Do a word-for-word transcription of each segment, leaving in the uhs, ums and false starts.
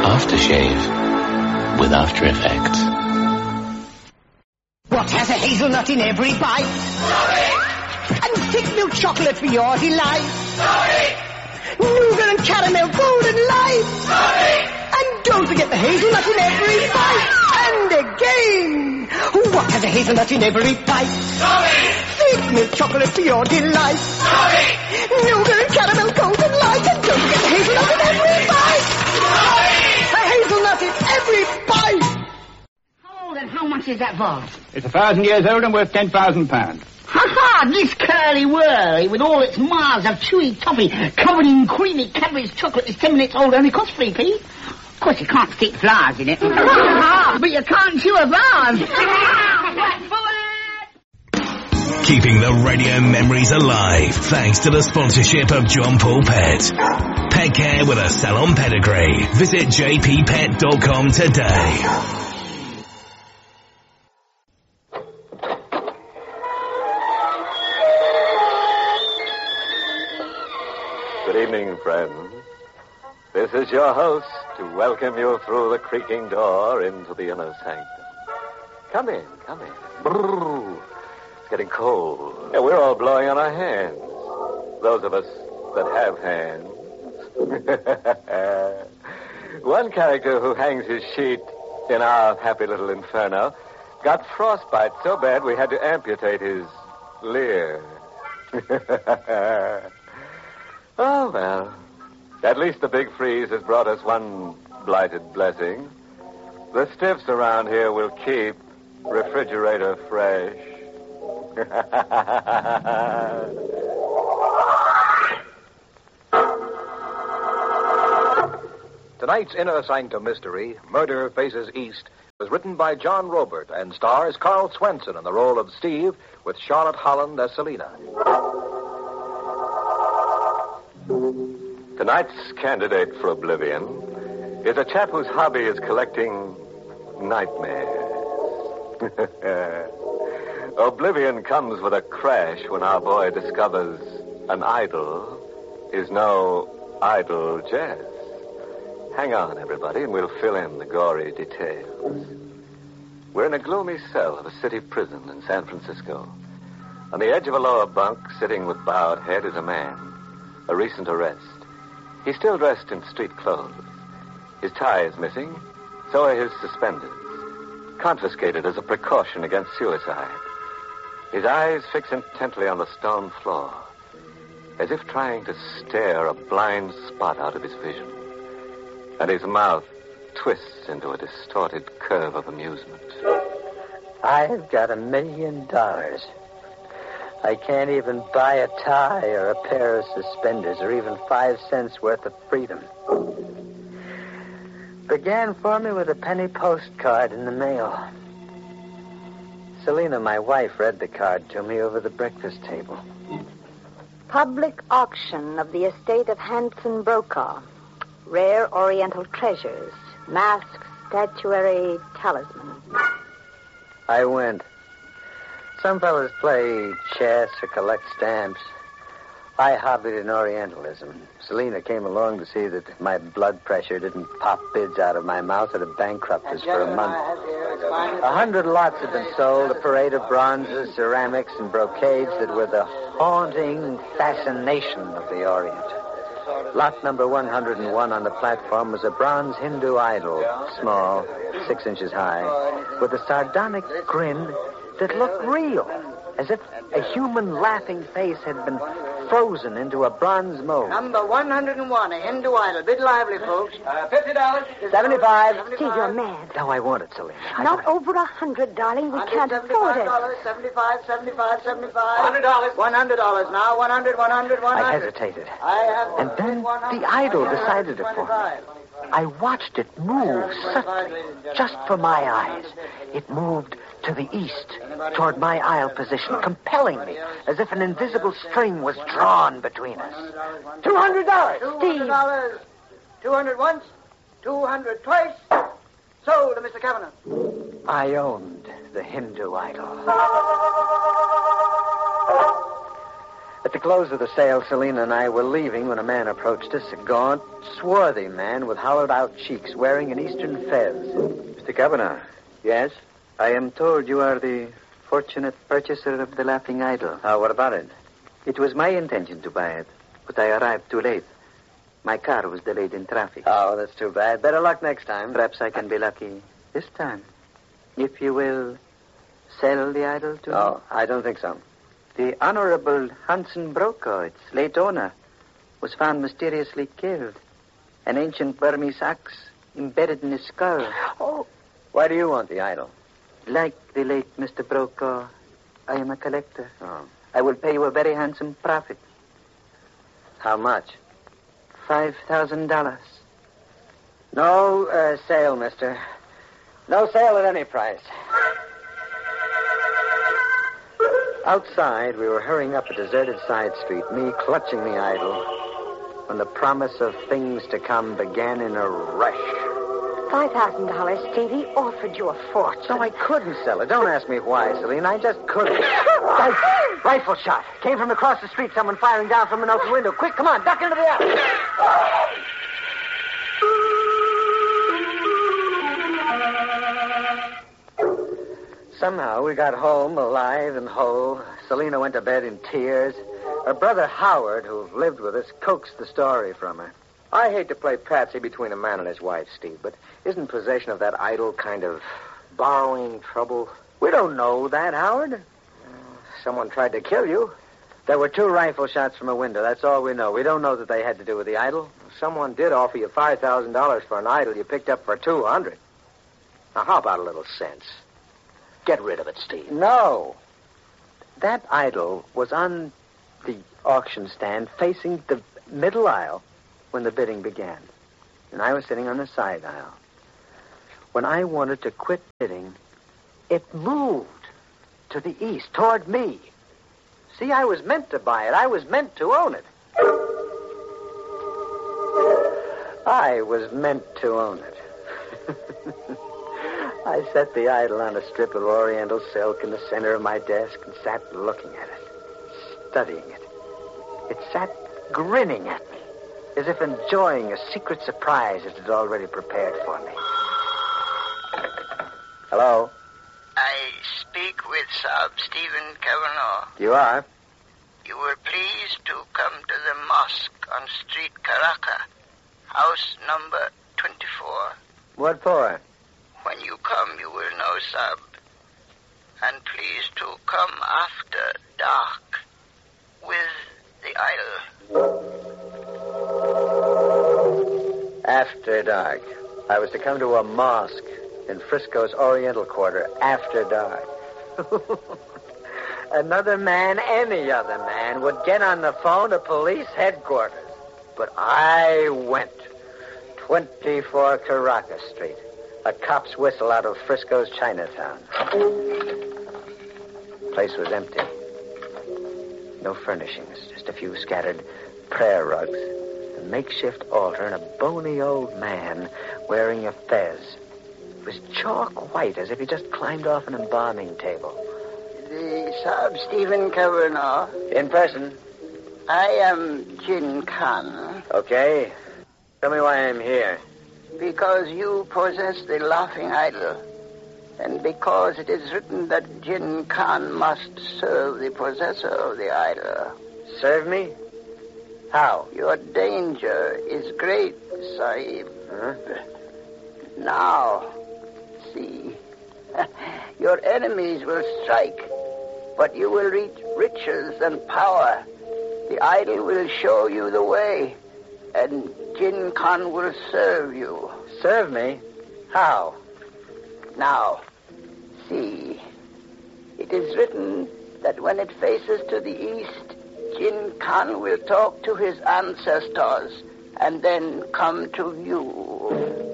Aftershave with After Effects. What has a hazelnut in every bite? Sorry! And thick milk chocolate for your delight. Sorry! Nougat and caramel golden light. Sorry! And don't forget the hazelnut in every bite. And again. What has a hazelnut in every bite? Sorry! Thick milk chocolate for your delight. Sorry! Nougat and caramel golden light. And don't forget the hazelnut in every bite. Sorry! A hazelnut in every bite. How old and how much is that vase? It's a thousand years old and worth ten thousand pounds. Ha-ha! This curly whirly, with all its miles of chewy toffee covered in creamy Cadbury's chocolate, is ten minutes old, only costs three p. Of course, you can't stick flowers in it. But you can't chew a vase. Keeping the radio memories alive, thanks to the sponsorship of John Paul Pet. Pet care with a salon pedigree. Visit j p pet dot com today. Good evening, friends. This is your host to welcome you through the creaking door into the inner sanctum. Come in, come in. Brrr. It's getting cold. Yeah, we're all blowing on our hands. Those of us that have hands. One character who hangs his sheet in our happy little inferno got frostbite so bad we had to amputate his leer. Oh, well, at least the big freeze has brought us one blighted blessing. The stiffs around here will keep refrigerator fresh. Tonight's Inner Sanctum mystery, Murder Faces East, was written by John Robert and stars Carl Swenson in the role of Steve with Charlotte Holland as Selina. Tonight's candidate for oblivion is a chap whose hobby is collecting nightmares. Oblivion comes with a crash when our boy discovers an idol is no idle jazz. Hang on, everybody, and we'll fill in the gory details. We're in a gloomy cell of a city prison in San Francisco. On the edge of a lower bunk, sitting with bowed head, is a man, a recent arrest. He's still dressed in street clothes. His tie is missing, so are his suspenders, confiscated as a precaution against suicide. His eyes fix intently on the stone floor, as if trying to stare a blind spot out of his vision. And his mouth twists into a distorted curve of amusement. I've got a million dollars. I can't even buy a tie or a pair of suspenders or even five cents worth of freedom. Began for me with a penny postcard in the mail. Selina, my wife, read the card to me over the breakfast table. Public auction of the estate of Hanson Brokaw. Rare Oriental treasures. Masks, statuary, talisman. I went. Some fellas play chess or collect stamps. I hobbied in Orientalism. Selina came along to see that my blood pressure didn't pop bids out of my mouth or to bankrupt us for a month. A hundred lots had been sold, a parade of bronzes, ceramics, and brocades that were the haunting fascination of the Orient. Lot number one hundred one on the platform was a bronze Hindu idol, small, six inches high, with a sardonic grin that looked real, as if a human laughing face had been frozen into a bronze mold. Number one hundred one, a Hindu idol. Bid lively, folks. Uh, fifty dollars. Seventy-five. Steve, you're mad. No, I want it, Selina. Not over a hundred, darling. We can't afford it. Seventy-five, seventy-five, seventy-five. Hundred dollars. One hundred dollars now. One hundred, one hundred, one hundred. I hesitated. I have. And then the idol decided it for me. I watched it move subtly, just for my eyes. It moved to the east, toward my aisle position, compelling me, as if an invisible string was drawn between us. Two hundred dollars! Two dollars. Two hundred once, two hundred twice. Sold to Mister Kavanagh. I owned the Hindu idol. At the close of the sale, Selina and I were leaving when a man approached us, a gaunt, swarthy man with hollowed-out cheeks, wearing an eastern fez. Mister Kavanagh. Yes? I am told you are the fortunate purchaser of the Laughing Idol. Oh, what about it? It was my intention to buy it, but I arrived too late. My car was delayed in traffic. Oh, that's too bad. Better luck next time. Perhaps I can be lucky this time. If you will sell the idol to me. Oh, I don't think so. The Honorable Hansen Brokaw, its late owner, was found mysteriously killed. An ancient Burmese axe embedded in his skull. Oh. Why do you want the idol? Like the late Mister Brokaw, I am a collector. Oh. I will pay you a very handsome profit. How much? Five thousand dollars. No uh, sale, mister. No sale at any price. Outside, we were hurrying up a deserted side street, me clutching the idol, when the promise of things to come began in a rush. Five thousand dollars, Stevie, offered you a fortune. No, I couldn't sell it. Don't ask me why, Selena. I just couldn't. Right, rifle shot. Came from across the street, someone firing down from an open window. Quick, come on, duck into the alley. Somehow we got home alive and whole. Selena went to bed in tears. Her brother Howard, who lived with us, coaxed the story from her. I hate to play patsy between a man and his wife, Steve, but isn't possession of that idol kind of borrowing trouble? We don't know that, Howard. Someone tried to kill you. There were two rifle shots from a window. That's all we know. We don't know that they had to do with the idol. Someone did offer you five thousand dollars for an idol you picked up for two hundred dollars. Now, how about a little sense? Get rid of it, Steve. No. That idol was on the auction stand facing the middle aisle when the bidding began. And I was sitting on the side aisle. When I wanted to quit bidding, it moved to the east, toward me. See, I was meant to buy it. I was meant to own it. I was meant to own it. I set the idol on a strip of oriental silk in the center of my desk and sat looking at it, studying it. It sat grinning at me, as if enjoying a secret surprise it had already prepared for me. Hello? I speak with Sir Stephen Kavanagh. You are? You were pleased to come to the mosque on Street Karaka, house number twenty-four. What for? When you come, you will know, Sab. And please to come after dark with the idol. After dark. I was to come to a mosque in Frisco's Oriental Quarter after dark. Another man, any other man, would get on the phone to police headquarters. But I went. twenty-four Caracas Street. A cop's whistle out of Frisco's Chinatown. The place was empty. No furnishings, just a few scattered prayer rugs, a makeshift altar, and a bony old man wearing a fez. It was chalk white, as if he just climbed off an embalming table. The Sir Stephen Kavanagh. In person. I am Jin Khan. Okay. Tell me why I'm here. Because you possess the Laughing Idol, and because it is written that Jin Khan must serve the possessor of the idol. Serve me? How? Your danger is great, Sahib. Huh? Now, see, your enemies will strike, but you will reach riches and power. The idol will show you the way, and Jin Khan will serve you. Serve me? How? Now, see. It is written that when it faces to the east, Jin Khan will talk to his ancestors and then come to you.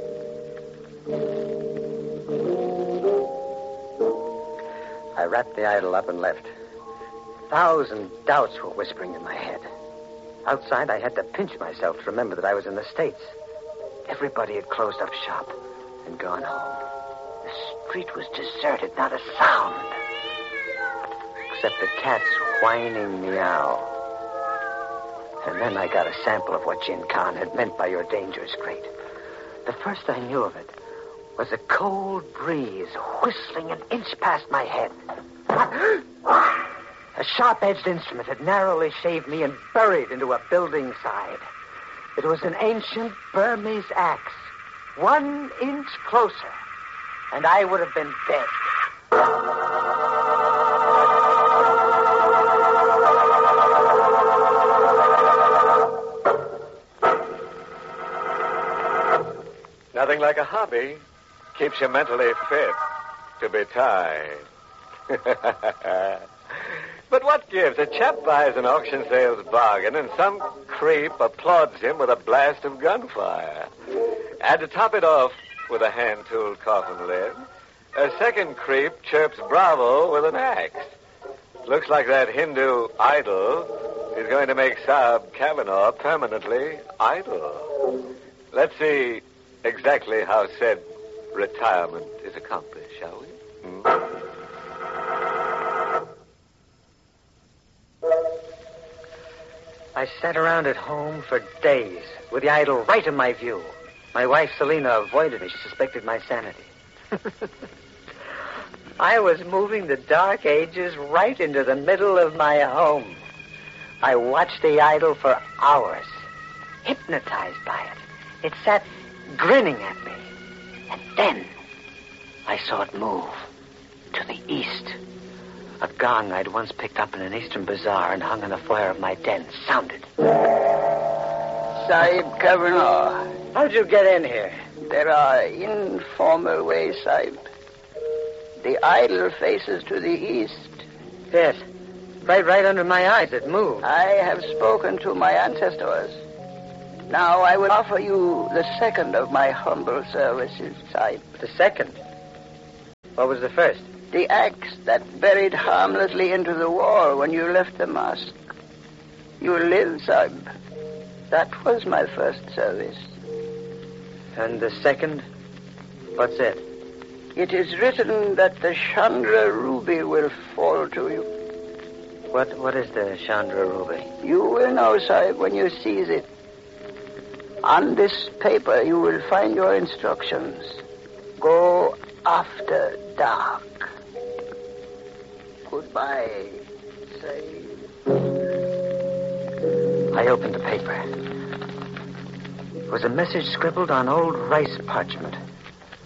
I wrapped the idol up and left. A thousand doubts were whispering in my head. Outside, I had to pinch myself to remember that I was in the States. Everybody had closed up shop and gone home. The street was deserted, not a sound. Except the cat's whining meow And then I got a sample of what Jin Khan had meant by your dangerous crate. The first I knew of it was a cold breeze whistling an inch past my head. A sharp-edged instrument had narrowly shaved me and buried into a building side. It was an ancient Burmese axe, one inch closer, and I would have been dead. Nothing like a hobby. Keeps you mentally fit to be tied. But what gives? A chap buys an auction sales bargain and some creep applauds him with a blast of gunfire. And to top it off with a hand-tooled coffin lid, a second creep chirps bravo with an axe. Looks like that Hindu idol is going to make Saab Kavanaugh permanently idle. Let's see exactly how said retirement is accomplished, shall we? Hmm? I sat around at home for days with the idol right in my view. My wife, Selina, avoided me. She suspected my sanity. I was moving the Dark Ages right into the middle of my home. I watched the idol for hours, hypnotized by it. It sat grinning at me. And then I saw it move to the east. A gong I'd once picked up in an eastern bazaar and hung in the foyer of my den sounded. Sahib Kavanaugh. How'd you get in here? There are informal ways, Sahib. The idol faces to the east. Yes. Right, right under my eyes, it moved. I have spoken to my ancestors. Now I will offer you the second of my humble services, Sahib. The second? What was the first? The axe that buried harmlessly into the wall when you left the mosque. You live, Sahib. That was my first service. And the second? What's it? It is written that the Chandra ruby will fall to you. What? What is the Chandra ruby? You will know, Sahib, when you seize it. On this paper, you will find your instructions. Go after dark. Goodbye, Sahib. I opened the paper. It was a message scribbled on old rice parchment.